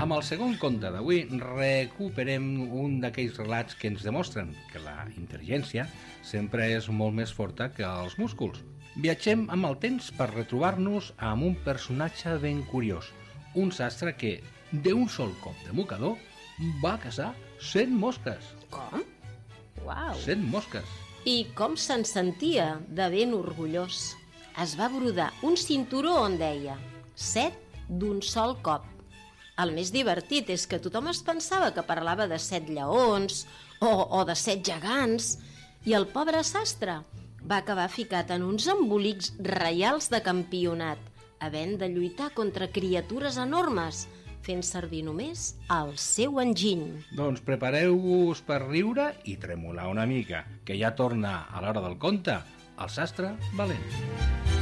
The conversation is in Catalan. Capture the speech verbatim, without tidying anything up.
Amb el segon conte d'avui recuperem un d'aquells relats que ens demostren que la intel·ligència sempre és molt més forta que els músculs. Viatgem amb el temps per retrobar-nos amb un personatge ben curiós, un sastre que, d'un sol cop de mocador, va caçar cent mosques. Com? Uau! cent mosques. I com se'n sentia de ben orgullós. Es va brodar un cinturó on deia set d'un sol cop. El més divertit és que tothom es pensava que parlava de set lleons o, o de set gegants i el pobre sastre va acabar ficat en uns embolics reials de campionat, havent de lluitar contra criatures enormes, fent servir només el seu enginy. Doncs prepareu-vos per riure i tremolar una mica, que ja torna a l'hora del conte el sastre valent.